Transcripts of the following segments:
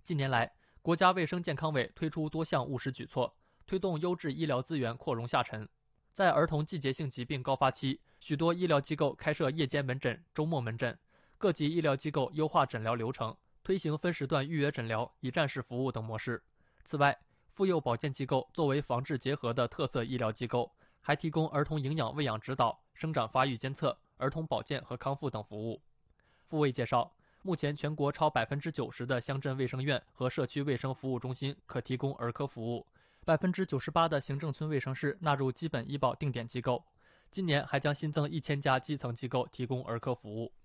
近年来，国家卫生健康委推出多项务实举措，推动优质医疗资源扩容下沉。在儿童季节性疾病高发期，许多医疗机构开设夜间门诊、周末门诊，各级医疗机构优化诊疗流程，推行分时段预约诊疗、一站式服务等模式。此外，妇幼保健机构作为防治结合的特色医疗机构，还提供儿童营养喂养指导、生长发育监测、儿童保健和康复等服务。复卫介绍，目前全国超90%的乡镇卫生院和社区卫生服务中心可提供儿科服务，98%的行政村卫生室纳入基本医保定点机构。今年还将新增1000家基层机构提供儿科服务。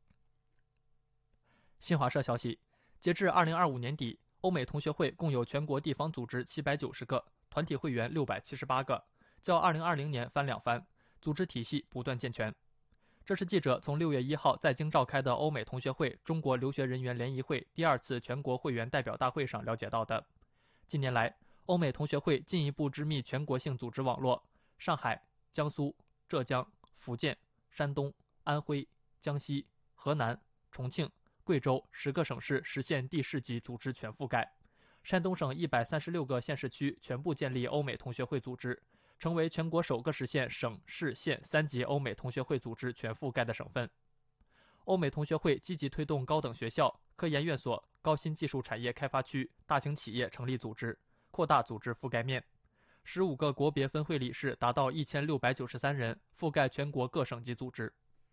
新华社消息，截至2025年底，欧美同学会共有全国地方组织790个，团体会员678个，较2020年翻2番，组织体系不断健全。这是记者从6月1号在京召开的欧美同学会中国留学人员联谊会第2次全国会员代表大会上了解到的。近年来，欧美同学会进一步织密全国性组织网络，上海、江苏、浙江、福建、山东、安徽、江西、河南、重庆、贵州10个省市实现地市级组织全覆盖，山东省136个县市区全部建立欧美同学会组织，成为全国首个实现省市县3级欧美同学会组织全覆盖的省份。欧美同学会积极推动高等学校、科研院所、高新技术产业开发区、大型企业成立组织，扩大组织覆盖面。15个国别分会理事达到1693人，覆盖全国各省级组织。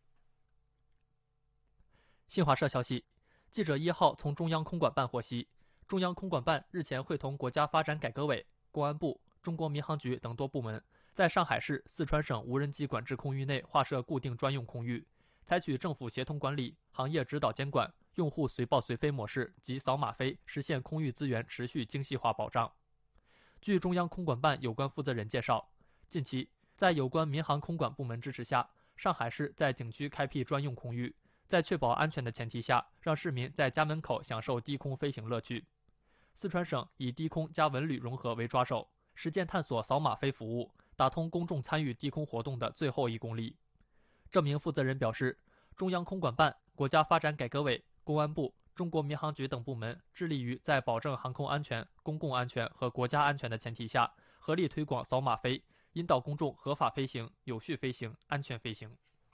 新华社消息，记者1号从中央空管办获悉，中央空管办日前会同国家发展改革委、公安部、中国民航局等多部门，在上海市、四川省无人机管制空域内划设固定专用空域，采取政府协同管理、行业指导监管、用户随报随飞模式及扫码飞，实现空域资源持续精细化保障。据中央空管办有关负责人介绍，近期在有关民航空管部门支持下，上海市在景区开辟专用空域，在确保安全的前提下，让市民在家门口享受低空飞行乐趣。四川省以低空加文旅融合为抓手，实践探索扫码飞服务，打通公众参与低空活动的最后1公里。这名负责人表示，中央空管办、国家发展改革委、公安部、中国民航局等部门致力于在保证航空安全、公共安全和国家安全的前提下，合力推广扫码飞，引导公众合法飞行、有序飞行、安全飞行。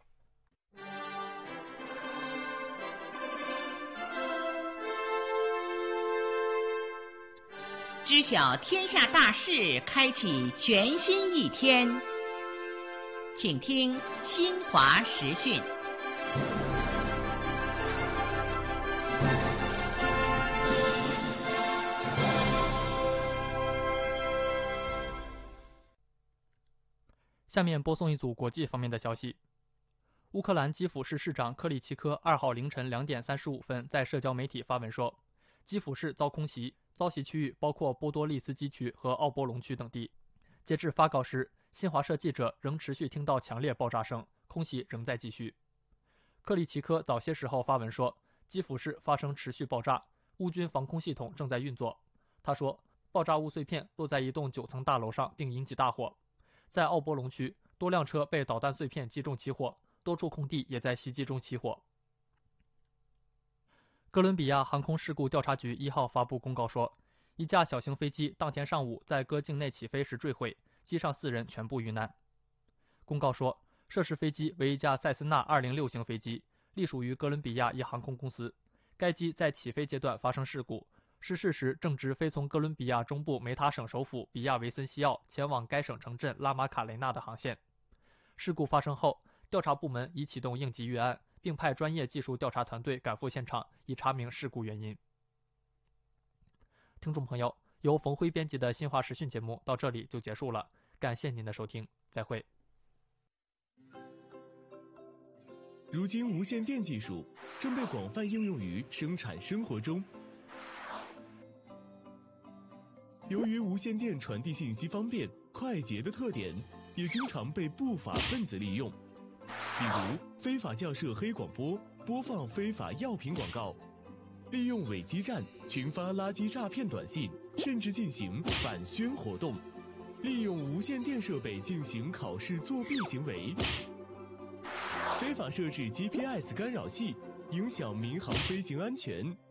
知晓天下大事，开启全新一天。请听新华时讯。 下面播送一组国际方面的消息。乌克兰基辅市市长克里奇科2号凌晨2点35分在社交媒体发文说，基辅市遭空袭，遭袭区域包括波多利斯基区和奥波隆区等地。截至发稿时，新华社记者仍持续听到强烈爆炸声，空袭仍在继续。克里奇科早些时候发文说，基辅市发生持续爆炸，乌军防空系统正在运作。他说，爆炸物碎片落在一栋9层大楼上并引起大火。在奥波隆区，多辆车被导弹碎片击中起火，多处空地也在袭击中起火。哥伦比亚航空事故调查局1号发布公告说，一架小型飞机当天上午在哥境内起飞时坠毁，机上4人全部遇难。公告说，涉事飞机为一架塞斯纳206型飞机，隶属于哥伦比亚一航空公司。该机在起飞阶段发生事故，失事时正值飞从哥伦比亚中部梅塔省首府比亚维森西奥前往该省城镇拉马卡雷纳的航线。事故发生后，调查部门已启动应急预案，并派专业技术调查团队赶赴现场，以查明事故原因。听众朋友，由冯辉编辑的新华时讯节目到这里就结束了，感谢您的收听，再会。 如今无线电技术正被广泛应用于生产生活中。由于无线电传递信息方便、快捷的特点，也经常被不法分子利用，比如非法校设黑广播、播放非法药品广告，利用伪基站群发垃圾诈骗短信，甚至进行反宣活动，利用无线电设备进行考试作弊行为，非法设置 GPS 干扰器，影响民航飞行安全。